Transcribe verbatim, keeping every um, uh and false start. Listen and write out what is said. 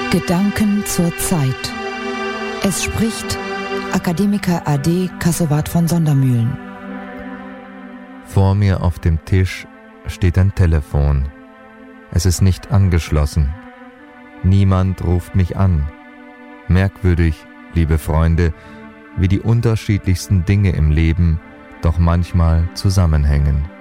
Gedanken zur Zeit. Es spricht Akademiker A D Kassowat von Sondermühlen. Vor mir auf dem Tisch steht ein Telefon. Es ist nicht angeschlossen. Niemand ruft mich an. Merkwürdig, liebe Freunde, wie die unterschiedlichsten Dinge im Leben doch manchmal zusammenhängen.